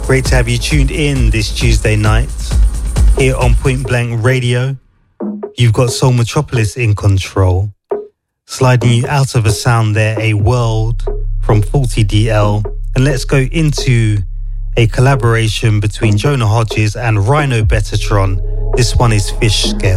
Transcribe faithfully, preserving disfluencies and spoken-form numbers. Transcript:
Great to have you tuned in this Tuesday night here on Point Blank Radio. You've got Soul Metropolis in control. Sliding you out of a sound there, A World from forty D L. And let's go into a collaboration between Jonah Hodges and Rhino Betatron. This one is Fish Scale.